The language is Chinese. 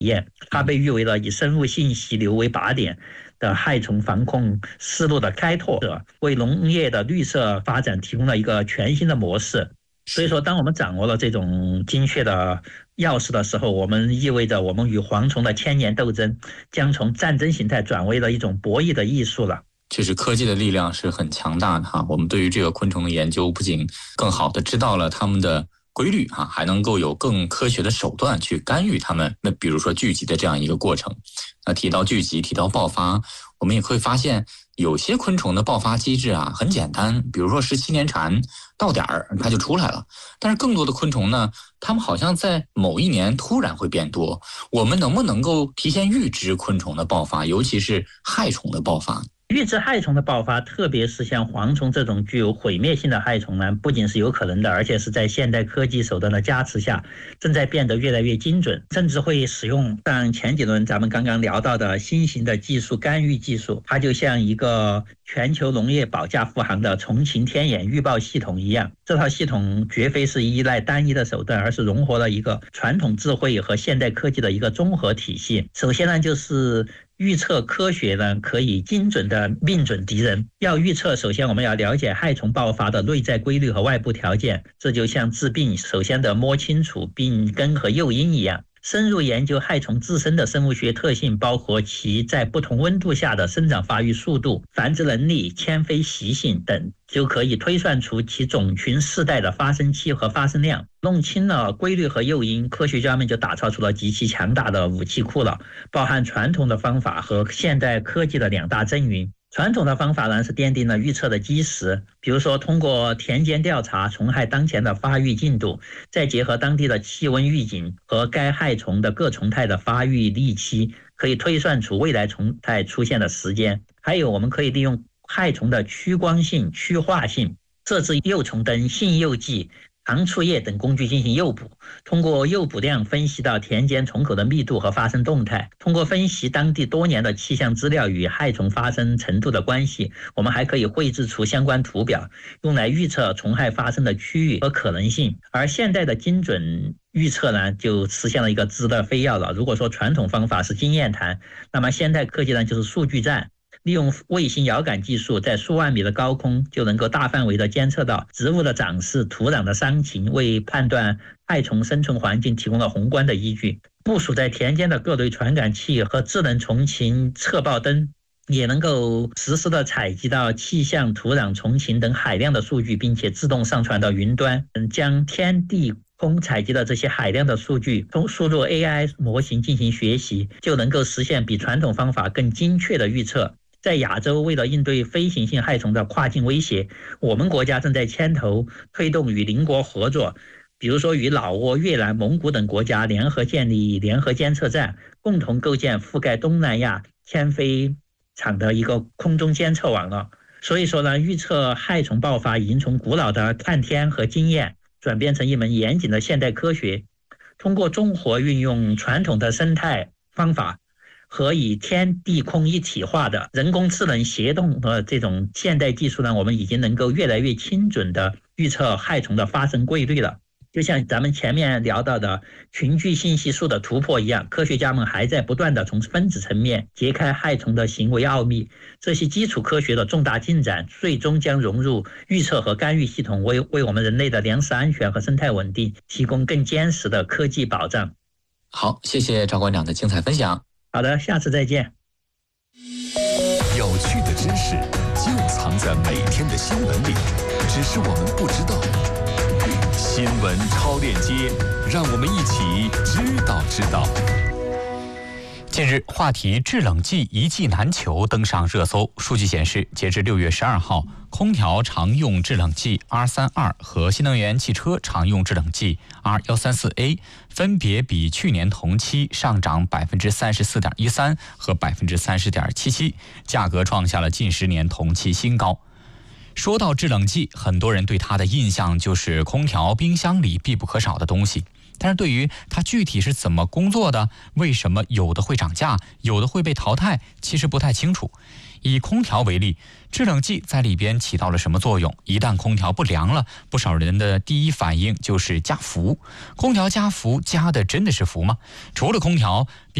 验，它被誉为了以生物信息流为靶点的害虫防控思路的开拓者，为农业的绿色发展提供了一个全新的模式。所以说，当我们掌握了这种精确的钥匙的时候，我们意味着我们与蝗虫的千年斗争将从战争形态转为了一种博弈的艺术了。 确实，科技的力量是很强大的哈。我们对于这个昆虫的研究，不仅更好的知道了它们的规律哈，还能够有更科学的手段去干预它们。那比如说聚集的这样一个过程，那提到聚集，提到爆发，我们也会发现有些昆虫的爆发机制啊很简单，比如说17年蝉到点儿它就出来了。但是更多的昆虫呢，它们好像在某一年突然会变多。我们能不能够提前预知昆虫的爆发，尤其是害虫的爆发？ 预知害虫的爆发，特别是像蝗虫这种具有毁灭性的害虫呢，不仅是有可能的，而且是在现代科技手段的加持下，正在变得越来越精准，甚至会使用像前几轮咱们刚刚聊到的新型的技术干预技术，它就像一个全球农业保驾护航的重晴天眼预报系统一样。这套系统绝非是依赖单一的手段，而是融合了一个传统智慧和现代科技的一个综合体系。首先呢，就是预测科学呢，可以精准的命准敌人。要预测，首先我们要了解害虫爆发的内在规律和外部条件，这就像治病，首先得摸清楚病根和诱因一样。深入研究害虫自身的生物学特性，包括其在不同温度下的生长发育速度、繁殖能力、迁飞习性等，就可以推算出其种群世代的发生期和发生量。弄清了规律和诱因，科学家们就打造出了极其强大的武器库了，包含传统的方法和现代科技的两大阵营。传统的方法呢，是奠定了预测的基石，比如说通过田间调查虫害当前的发育进度，再结合当地的气温预警和该害虫的各虫态的发育日期，可以推算出未来虫态出现的时间。还有我们可以利用害虫的趋光性、趋化性，设置诱虫灯、性诱剂、糖醋液等工具进行诱捕，通过诱捕量分析到田间虫口的密度和发生动态，通过分析当地多年的气象资料与害虫发生程度的关系，我们还可以绘制出相关图表，用来预测虫害发生的区域和可能性。而现代的精准预测呢，就实现了一个质的飞跃了。如果说传统方法是经验谈，那么现代科技呢，就是数据站。利用卫星遥感技术，在数万米的高空就能够大范围的监测到植物的长势、土壤的伤情，为判断害虫生存环境提供了宏观的依据。部署在田间的各类传感器和智能虫情测报灯，也能够实时的采集到气象、土壤、虫情等海量的数据，并且自动上传到云端，将天地空采集的这些海量的数据输入 AI 模型进行学习，就能够实现比传统方法更精确的预测。在亚洲，为了应对飞行性害虫的跨境威胁，我们国家正在牵头推动与邻国合作，比如说与老挝、越南、蒙古等国家联合建立联合监测站，共同构建覆盖东南亚天飞场的一个空中监测网络。所以说呢，预测害虫爆发已经从古老的看天和经验转变成一门严谨的现代科学，通过综合运用传统的生态方法和以天地空一体化的人工智能协同的这种现代技术呢，我们已经能够越来越精准的预测害虫的发生规律了。就像咱们前面聊到的群聚信息素的突破一样，科学家们还在不断的从分子层面揭开害虫的行为奥秘。这些基础科学的重大进展，最终将融入预测和干预系统，为我们人类的粮食安全和生态稳定提供更坚实的科技保障。 好，谢谢赵馆长的精彩分享。 好的，下次再见。 有趣的知识就藏在每天的新闻里，只是我们不知道。新闻超链接，让我们一起知道。 近日，话题制冷剂一剂难求登上热搜。数据显示，截至6月12号，空调常用制冷剂 R32 和新能源汽车常用制冷剂 R134A 分别比去年同期上涨 34.13% 和 30.77%， 价格创下了近10年同期新高。说到制冷剂，很多人对它的印象就是空调、冰箱里必不可少的东西。 但是对于它具体是怎么工作的，为什么有的会涨价，有的会被淘汰，其实不太清楚。以空调为例，制冷剂在里边起到了什么作用？一旦空调不良了，不少人的第一反应就是加氟。空调加氟加的真的是氟吗？除了空调